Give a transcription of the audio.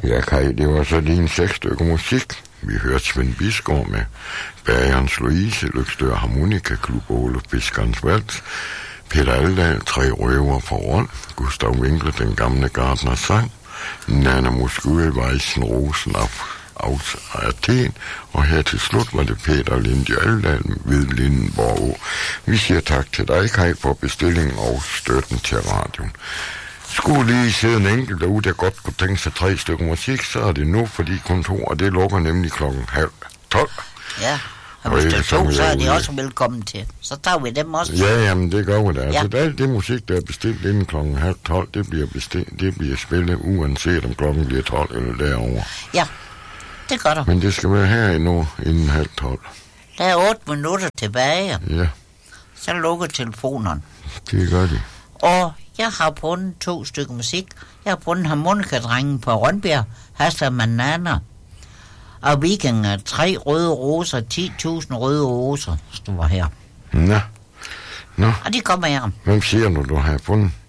Ja, Kai, det var så dine 6 stykker musik. Vi hørte Svend Bisgaard med Bergens Louise, Løgstør Harmonikaklub, Olof Biskarens Vals, Peter Aldal, 3 røver for Ron, Gustav Winkler, Den gamle Gardner sang, Nana Muskuel, Weisen Rosen af Athen, og her til slut var det Peter Linde Aldal ved Lindenborg. Vi siger tak til dig, Kai, for bestillingen og støtten til radioen. Skulle lige sidde en enkelt derude, der godt kunne tænke sig 3 stykker musik, så er det nu, fordi kontoret, det lukker nemlig 11:30. Ja, og hvis det er 2, så er de også velkommen til. Så tager vi dem også. Ja, jamen det gør vi da. Altså, alt det musik, der er bestilt inden 11:30, det bliver spillet, uanset om klokken bliver 12 eller derovre. Ja, det gør der. Men det skal være her endnu inden 11:30. Der er 8 minutter tilbage. Ja. Så lukker telefonerne. Det gør de. Og jeg har fundet 2 stykker musik. Jeg har fundet harmonikadrengen på Rønbjerg, Hasla Manana. Og Weekend 3 røde roser, 10.000 røde roser, står her. Nå. Og de kommer her. Hvem siger du har fundet?